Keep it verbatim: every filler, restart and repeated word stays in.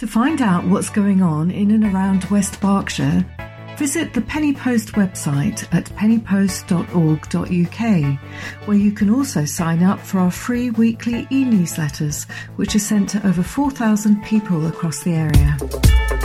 To find out what's going on in and around West Berkshire, visit the Penny Post website at penny post dot org dot U K, where you can also sign up for our free weekly e-newsletters, which are sent to over four thousand people across the area.